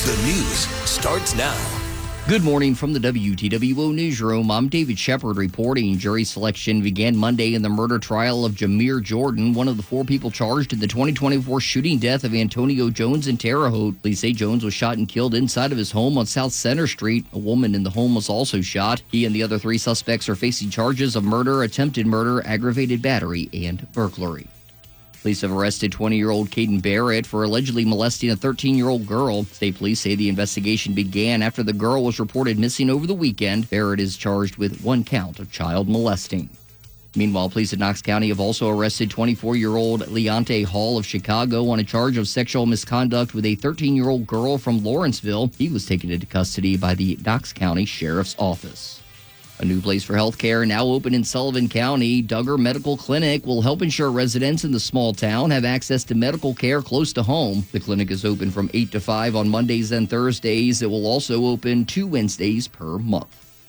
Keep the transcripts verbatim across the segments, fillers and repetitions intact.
The news starts now. Good morning from the W T W O Newsroom. I'm David Shepard reporting. Jury selection began Monday in the murder trial of Jamir Jordan, one of the four people charged in the twenty twenty-four shooting death of Antonio Jones in Terre Haute. Police say Jones was shot and killed inside of his home on South Center Street. A woman in the home was also shot. He and the other three suspects are facing charges of murder, attempted murder, aggravated battery, and burglary. Police have arrested twenty-year-old Caden Barrett for allegedly molesting a thirteen-year-old girl. State police say the investigation began after the girl was reported missing over the weekend. Barrett is charged with one count of child molesting. Meanwhile, police in Knox County have also arrested twenty-four-year-old Leonte Hall of Chicago on a charge of sexual misconduct with a thirteen-year-old girl from Lawrenceville. He was taken into custody by the Knox County Sheriff's Office. A new place for health care now open in Sullivan County. Duggar Medical Clinic will help ensure residents in the small town have access to medical care close to home. The clinic is open from eight to five on Mondays and Thursdays. It will also open two Wednesdays per month.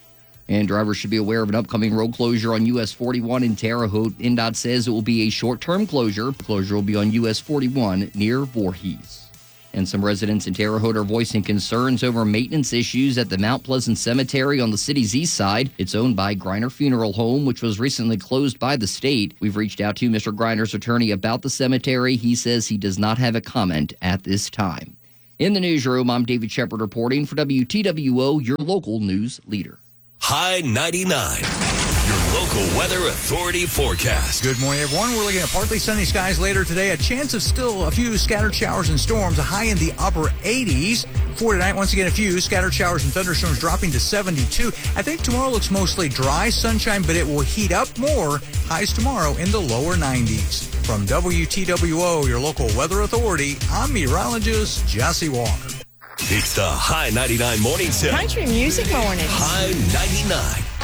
And drivers should be aware of an upcoming road closure on U S forty-one in Terre Haute. N D O T says it will be a short-term closure. The closure will be on U S forty-one near Voorhees. And some residents in Terre Haute are voicing concerns over maintenance issues at the Mount Pleasant Cemetery on the city's east side. It's owned by Griner Funeral Home, which was recently closed by the state. We've reached out to Mister Griner's attorney about the cemetery. He says he does not have a comment at this time. In the newsroom, I'm David Shepard reporting for W T W O, your local news leader. High ninety-nine, your local weather authority forecast. Good morning, everyone. We're looking at partly sunny skies later today. A chance of still a few scattered showers and storms, a high in the upper eighties. For tonight, once again, a few scattered showers and thunderstorms dropping to seventy-two. I think tomorrow looks mostly dry, sunshine, but it will heat up more. Highs tomorrow in the lower nineties. From W T W O, your local weather authority, I'm meteorologist Jesse Walker. It's the High ninety-nine Morning Show. Country music morning. High ninety-nine.